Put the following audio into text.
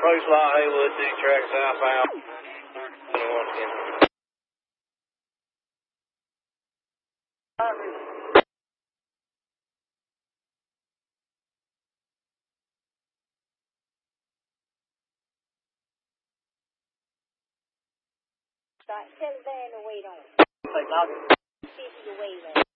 Approach Lot Haywood, 2 track southbound. 21 again. Tell the van to wait on. Say, Dog. See if you can wait on.